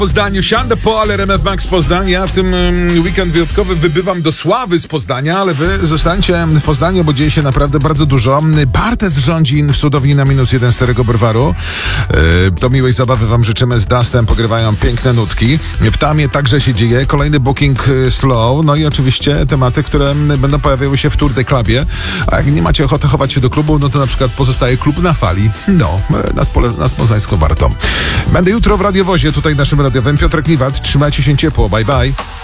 Poznaniu. Siądę po RMF Max Poznań. Ja w tym weekend wyjątkowy wybywam do Sławy z Poznania, ale wy zostańcie w Poznaniu, bo dzieje się naprawdę bardzo dużo. Bartes rządzi w cudowni na -1 Starego Browaru. Do miłej zabawy wam życzymy. Z Dustem pogrywają piękne nutki. W Tamie także się dzieje. Kolejny booking slow. No i oczywiście tematy, które będą pojawiały się w Tour de Clubie. A jak nie macie ochoty chować się do klubu, no to na przykład pozostaje klub na fali. No, nad Poznańską Wartą. Będę jutro w radiowozie, tutaj naszym radiowym. Piotrek Niwat, trzymajcie się ciepło. Bye, bye.